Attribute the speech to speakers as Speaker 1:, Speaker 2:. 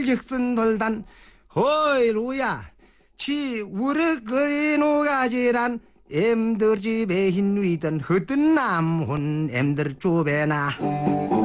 Speaker 1: 즉슨 돌단 허이루야 치 우르거리 노가지란 엠들 집에 흰 위던 헛든 남혼 엠들 좁에나